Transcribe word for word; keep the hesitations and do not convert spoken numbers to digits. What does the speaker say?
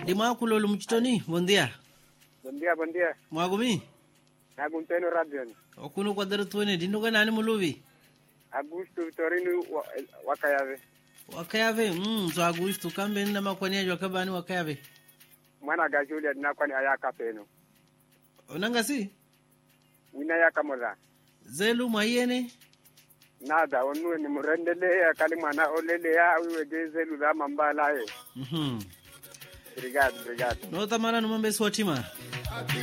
Dima kulolu mchitoni, bom dia. Bom dia, bom dia. Mwagumi? Nagunteno radio. Okuno kwa daru tuwene, dinuga nani muluvi? Augusto Torino Wakayave. Wakayave, mm, so Augusto kambe nina makwani ajwa kabani Wakayave. Mwana ga Julia dinakwani ayaka peno. Onanga si? Wina yaka moza. Zelu mayene? Nada, onu ni murendele ya kalimana olele ya uwe gezelu da mambala ye. Mhm. Obrigado, obrigado. No tamana numambe swatima.